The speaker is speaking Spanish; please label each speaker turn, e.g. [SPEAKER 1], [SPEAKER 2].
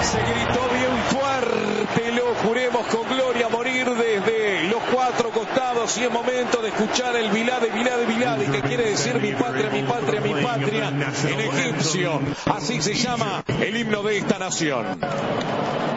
[SPEAKER 1] Se gritó bien fuerte, lo juremos con gloria, morir desde los cuatro costados, y es momento de escuchar el Bilade, Bilade, Bilade, que quiere decir mi patria, mi patria, mi patria, en egipcio. Así se llama el himno de esta nación.